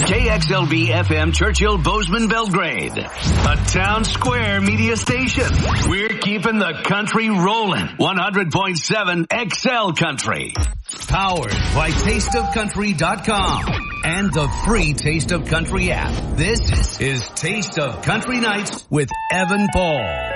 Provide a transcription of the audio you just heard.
KXLB FM Churchill Bozeman Belgrade. A town square media station. We're keeping the country rolling. 100.7 XL Country. Powered by TasteOfCountry.com and the free Taste of Country app. This is Taste of Country Nights with Evan Paul.